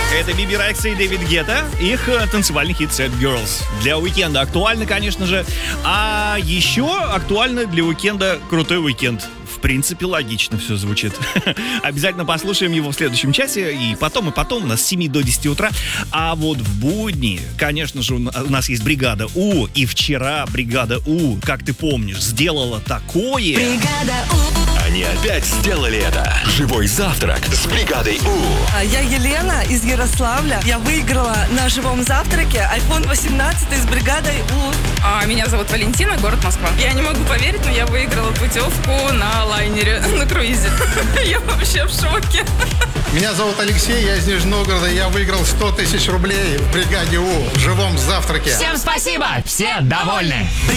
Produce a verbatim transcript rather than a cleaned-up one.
Это Биби Рекса и Дэвид Гетта. Их э, танцевальный хит Sad Girls. Для уикенда актуально, конечно же. А еще актуально для уикенда крутой уикенд. В принципе, логично все звучит. Обязательно послушаем его в следующем часе. И потом, и потом, у нас с семи до десяти утра. А вот в будни, конечно же, у нас есть бригада У. И вчера бригада У, как ты помнишь, сделала такое. Бригада У. Они опять сделали это. Живой завтрак с бригадой У. Я Елена из Ярославля. Я выиграла на живом завтраке айфон восемнадцать с бригадой У. А меня зовут Валентина, город Москва. Я не могу поверить, но я выиграла путевку на лайнере, на круизе. Я вообще в шоке. Меня зовут Алексей, я из Нижнего Новгорода. Я выиграл сто тысяч рублей в бригаде У в живом завтраке. Всем спасибо, все довольны.